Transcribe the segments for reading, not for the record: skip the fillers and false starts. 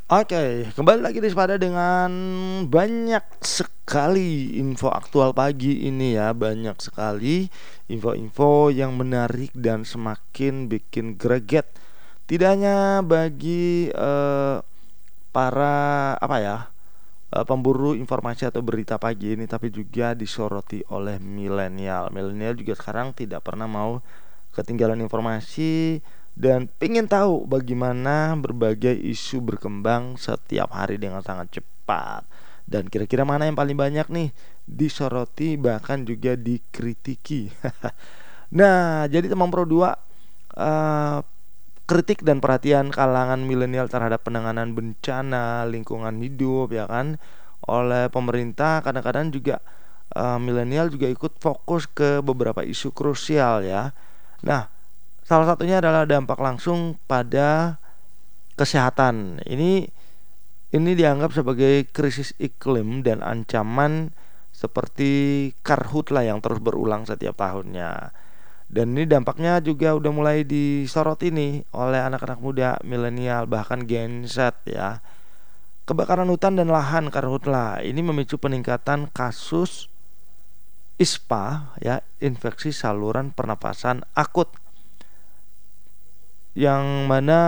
Oke, kembali lagi di Sepada dengan banyak sekali info aktual pagi ini ya. Banyak sekali info-info yang menarik dan semakin bikin greget. Tidak hanya bagi para apa ya, pemburu informasi atau berita pagi ini, tapi juga disoroti oleh milenial. Milenial juga sekarang tidak pernah mau ketinggalan informasi dan pengen tahu bagaimana berbagai isu berkembang setiap hari dengan sangat cepat. Dan kira-kira mana yang paling banyak nih disoroti bahkan juga dikritiki. Nah, jadi teman Pro 2, eh, kritik dan perhatian kalangan milenial terhadap penanganan bencana lingkungan hidup ya kan oleh pemerintah. Kadang-kadang juga milenial juga ikut fokus ke beberapa isu krusial ya. Nah, salah satunya adalah dampak langsung pada kesehatan. Ini dianggap sebagai krisis iklim dan ancaman seperti karhutla yang terus berulang setiap tahunnya. Dan ini dampaknya juga udah mulai disoroti nih oleh anak-anak muda, milenial, bahkan Gen Z ya. Kebakaran hutan dan lahan karhutla ini memicu peningkatan kasus ISPA ya, infeksi saluran pernapasan akut, yang mana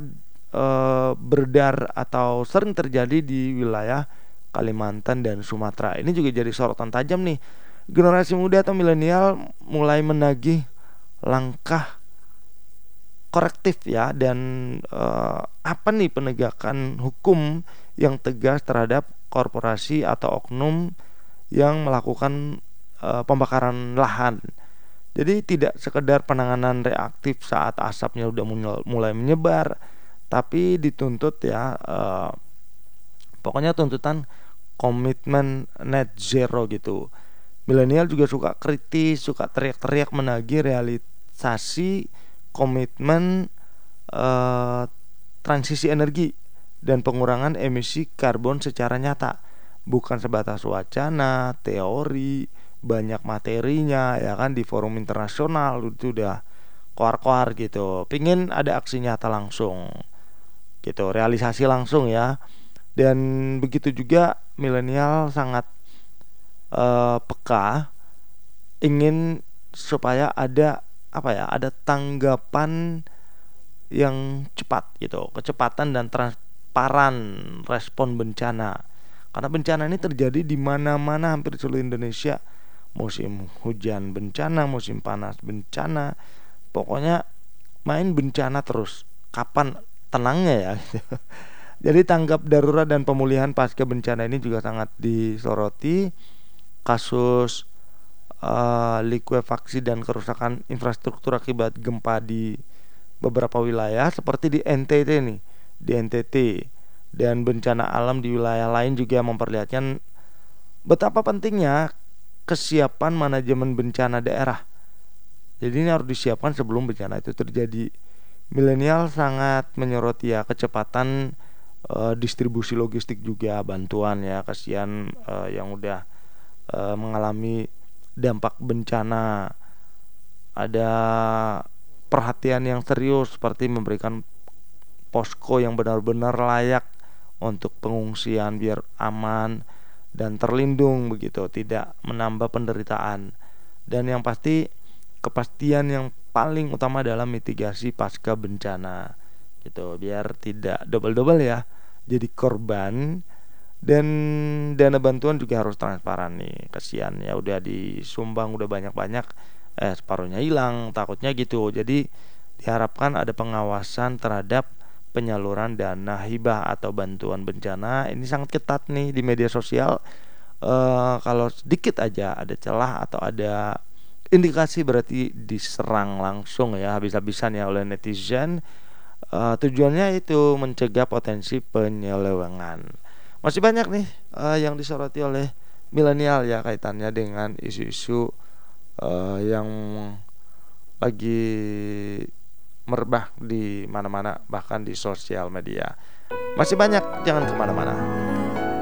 beredar atau sering terjadi di wilayah Kalimantan dan Sumatera. Ini juga jadi sorotan tajam nih. Generasi muda atau milenial mulai menagih langkah korektif ya, dan apa nih penegakan hukum yang tegas terhadap korporasi atau oknum yang melakukan pembakaran lahan. Jadi tidak sekedar penanganan reaktif saat asapnya udah mulai menyebar, tapi dituntut ya, pokoknya tuntutan komitmen net zero gitu. Milenial juga suka kritis, suka teriak-teriak menagih realisasi komitmen eh, transisi energi dan pengurangan emisi karbon secara nyata, bukan sebatas wacana, teori, banyak materinya ya kan. Di forum internasional itu udah koar-koar gitu. Pingin ada aksi nyata langsung gitu, realisasi langsung ya. Dan begitu juga milenial sangat peka, ingin supaya ada apa ya, ada tanggapan yang cepat gitu, kecepatan dan transparan respon bencana. Karena bencana ini terjadi di mana-mana hampir di seluruh Indonesia. Musim hujan bencana, musim panas bencana, pokoknya main bencana terus. Kapan tenangnya ya? Jadi tanggap darurat dan pemulihan pasca bencana ini juga sangat disoroti. Kasus likuifaksi dan kerusakan infrastruktur akibat gempa di beberapa wilayah seperti di NTT nih, di NTT, dan bencana alam di wilayah lain juga memperlihatkan betapa pentingnya kesiapan manajemen bencana daerah. Jadi ini harus disiapkan sebelum bencana itu terjadi. Milenial sangat menyoroti ya kecepatan distribusi logistik juga bantuan ya, kasihan yang udah mengalami dampak bencana. Ada perhatian yang serius seperti memberikan posko yang benar-benar layak untuk pengungsian biar aman dan terlindung begitu, tidak menambah penderitaan. Dan yang pasti kepastian yang paling utama adalah mitigasi pasca bencana gitu, biar tidak double-double ya jadi korban. Dan dana bantuan juga harus transparan nih, kasihan ya udah disumbang udah banyak-banyak, separuhnya hilang takutnya gitu. Jadi diharapkan ada pengawasan terhadap penyaluran dana hibah atau bantuan bencana. Ini sangat ketat nih di media sosial. Kalau sedikit aja ada celah atau ada indikasi berarti diserang langsung ya, habis-habisan ya oleh netizen. Tujuannya itu mencegah potensi penyelewengan. Masih banyak nih yang disoroti oleh milenial ya, kaitannya dengan isu-isu yang lagi merebah di mana-mana, bahkan di sosial media. Masih banyak, jangan kemana-mana.